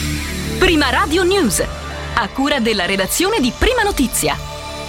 Prima Radio News, a cura della redazione di Prima Notizia.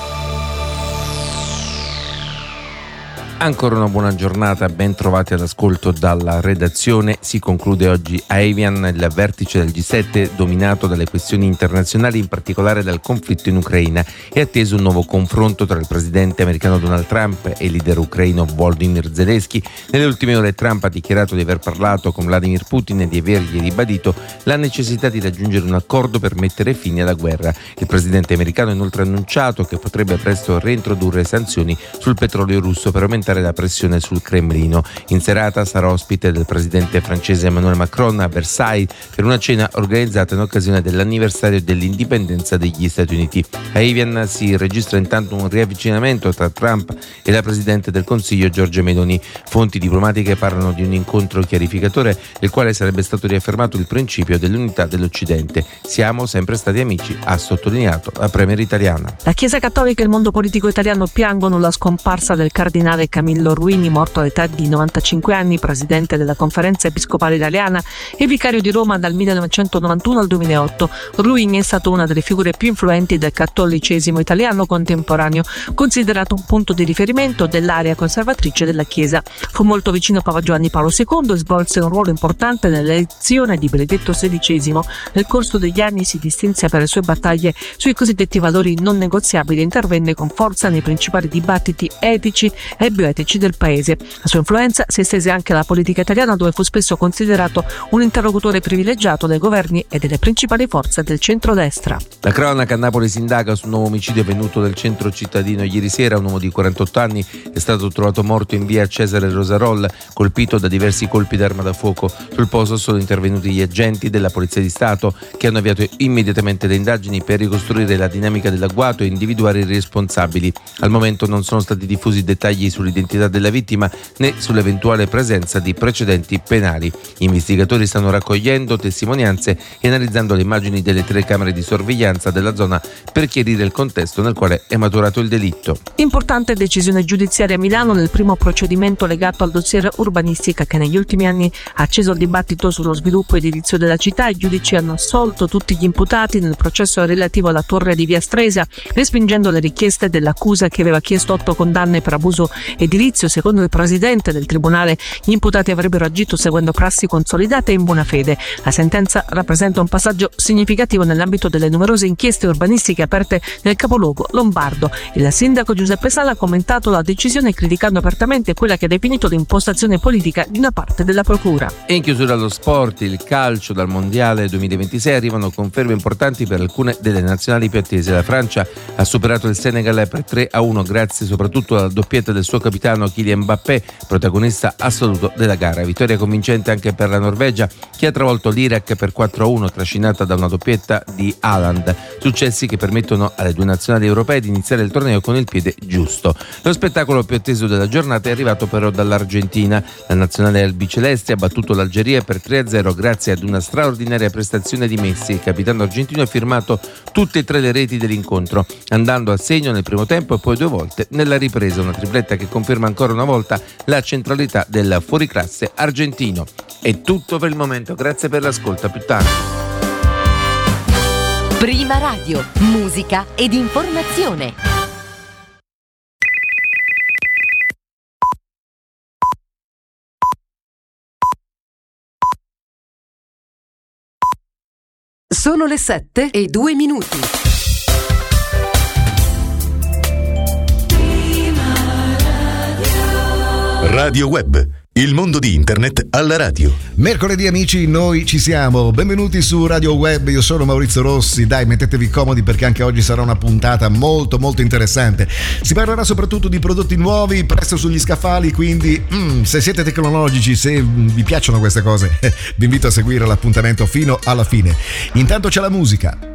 Ancora una buona giornata, ben trovati all'ascolto dalla redazione. Si conclude oggi a Evian il vertice del G7 dominato dalle questioni internazionali, in particolare dal conflitto in Ucraina. È atteso un nuovo confronto tra il presidente americano Donald Trump e il leader ucraino Volodymyr Zelensky. Nelle ultime ore Trump ha dichiarato di aver parlato con Vladimir Putin e di avergli ribadito la necessità di raggiungere un accordo per mettere fine alla guerra. Il presidente americano ha inoltre annunciato che potrebbe presto reintrodurre sanzioni sul petrolio russo per aumentare la pressione sul Cremlino. In serata sarà ospite del presidente francese Emmanuel Macron a Versailles per una cena organizzata in occasione dell'anniversario dell'indipendenza degli Stati Uniti. A Evian si registra intanto un riavvicinamento tra Trump e la presidente del Consiglio Giorgia Meloni. Fonti diplomatiche parlano di un incontro chiarificatore nel quale sarebbe stato riaffermato il principio dell'unità dell'Occidente. Siamo sempre stati amici, ha sottolineato la premier italiana. La Chiesa Cattolica e il mondo politico italiano piangono la scomparsa del cardinale Camillo Ruini, morto all'età di 95 anni, presidente della Conferenza Episcopale Italiana e vicario di Roma dal 1991 al 2008. Ruini è stato una delle figure più influenti del cattolicesimo italiano contemporaneo, considerato un punto di riferimento dell'area conservatrice della Chiesa. Fu molto vicino a Papa Giovanni Paolo II e svolse un ruolo importante nell'elezione di Benedetto XVI. Nel corso degli anni si distinse per le sue battaglie sui cosiddetti valori non negoziabili e intervenne con forza nei principali dibattiti etici e bioetici del paese. La sua influenza si estese anche alla politica italiana, dove fu spesso considerato un interlocutore privilegiato dei governi e delle principali forze del centrodestra. La cronaca: a Napoli si indaga su un nuovo omicidio avvenuto nel centro cittadino ieri sera. Un uomo di 48 anni è stato trovato morto in via Cesare Rosarol, colpito da diversi colpi d'arma da fuoco. Sul posto sono intervenuti gli agenti della Polizia di Stato, che hanno avviato immediatamente le indagini per ricostruire la dinamica dell'agguato e individuare i responsabili. Al momento non sono stati diffusi dettagli sull'identità della vittima né sull'eventuale presenza di precedenti penali. Gli investigatori stanno raccogliendo testimonianze e analizzando le immagini delle telecamere di sorveglianza della zona per chiarire il contesto nel quale è maturato il delitto. Importante decisione giudiziaria a Milano nel primo procedimento legato al dossier urbanistica che negli ultimi anni ha acceso il dibattito sullo sviluppo edilizio della città. I giudici hanno assolto tutti gli imputati nel processo relativo alla torre di via Stresa, respingendo le richieste dell'accusa che aveva chiesto 8 condanne per abuso edilizio. Secondo il presidente del tribunale, gli imputati avrebbero agito seguendo prassi consolidate e in buona fede. La sentenza rappresenta un passaggio significativo nell'ambito delle numerose inchieste urbanistiche aperte nel capoluogo lombardo. Il sindaco Giuseppe Sala ha commentato la decisione criticando apertamente quella che ha definito l'impostazione politica di una parte della procura. E in chiusura allo sport, il calcio: dal mondiale 2026 arrivano conferme importanti per alcune delle nazionali più attese. La Francia ha superato il Senegal per 3-1 grazie soprattutto alla doppietta del suo capitano Kylian Mbappé, protagonista assoluto della gara. Vittoria convincente anche per la Norvegia, che ha travolto l'Iraq per 4-1, trascinata da una doppietta di Haaland. Successi che permettono alle due nazionali europee di iniziare il torneo con il piede giusto. Lo spettacolo più atteso della giornata è arrivato però dall'Argentina. La nazionale albiceleste ha battuto l'Algeria per 3-0 grazie ad una straordinaria prestazione di Messi. Il capitano argentino ha firmato tutte e 3 le reti dell'incontro, andando a segno nel primo tempo e poi 2 volte nella ripresa. Una tripletta che conferma ancora una volta la centralità del fuoriclasse argentino. È tutto per il momento, grazie per l'ascolto, a più tardi. Prima Radio, musica ed informazione. Sono le 7:02. Radio Web, il mondo di internet alla radio. Mercoledì amici, noi ci siamo, benvenuti su Radio Web, io sono Maurizio Rossi. Dai, mettetevi comodi perché anche oggi sarà una puntata molto interessante. Si parlerà soprattutto di prodotti nuovi presto sugli scaffali, quindi se siete tecnologici, se vi piacciono queste cose, vi invito a seguire l'appuntamento fino alla fine. Intanto c'è la musica.